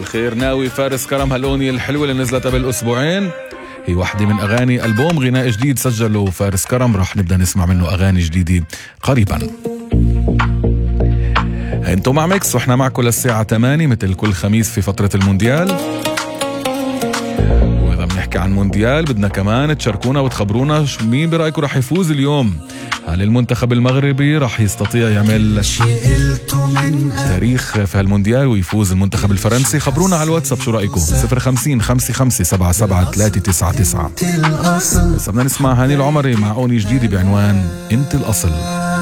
الخير. ناوي فارس كرم هالأغنية الحلوة اللي نزلت قبل أسبوعين، هي واحدة من أغاني ألبوم غناء جديد سجله فارس كرم، رح نبدأ نسمع منه أغاني جديدة قريبا. انتو مع ميكس واحنا معكم للساعة 8 مثل كل خميس في فترة المونديال. وإذا بنحكي عن مونديال بدنا كمان تشاركونا وتخبرونا مين برأيكم رح يفوز اليوم. هل المنتخب المغربي رح يستطيع يعمل تاريخ في هالمونديال ويفوز المنتخب الفرنسي؟ خبرونا على الواتساب شو رأيكم. 050-55-77-399. بس بدنا نسمع هاني العمري مع أغنية جديدة بعنوان انت الأصل.